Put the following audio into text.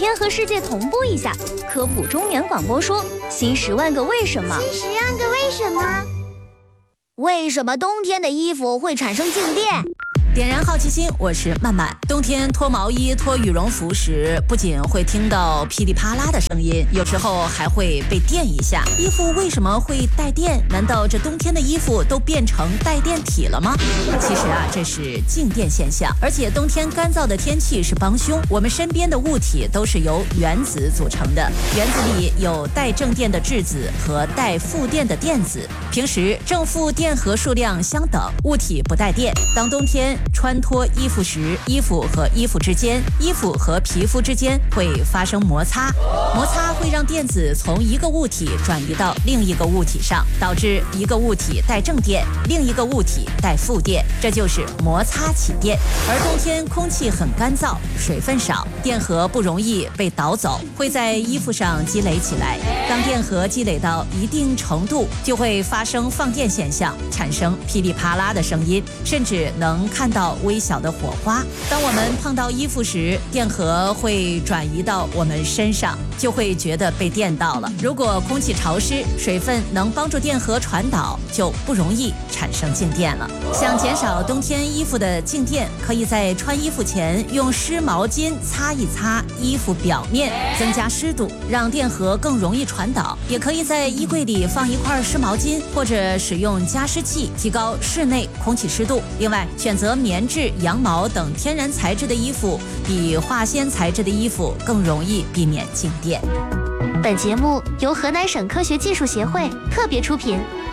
天和世界同步一下，科普中年广播说新10万个为什么。 新10万个为什么？为什么冬天的衣服会产生静电？ 点燃好奇心，我是曼曼。冬天脱毛衣、脱羽绒服时，不仅会听到噼里啪啦的声音，有时候还会被电一下。衣服为什么会带电？难道这冬天的衣服都变成带电体了吗？其实啊，这是静电现象。而且冬天干燥的天气是帮凶，我们身边的物体都是由原子组成的，原子里有带正电的质子和带负电的电子。平时正负电荷数量相等，物体不带电。当冬天穿脱衣服时，衣服和衣服之间、衣服和皮肤之间会发生摩擦，摩擦会让电子从一个物体转移到另一个物体上，导致一个物体带正电，另一个物体带负电，这就是摩擦起电。而冬天空气很干燥，水分少，电荷不容易被导走，会在衣服上积累起来。当电荷积累到一定程度，就会发生放电现象，产生噼里啪啦的声音，甚至能看到微小的火花。当我们碰到衣服时，电荷会转移到我们身上，就会觉得被电到了。如果空气潮湿，水分能帮助电荷传导，就不容易产生静电了。想减少冬天衣服的静电，可以在穿衣服前用湿毛巾擦一擦衣服表面，增加湿度，让电荷更容易传导。也可以在衣柜里放一块湿毛巾，或者使用加湿器，提高室内空气湿度。另外，选择棉质、羊毛等天然材质的衣服，比化纤材质的衣服更容易避免静电。 本节目由河南省科学技术协会特别出品。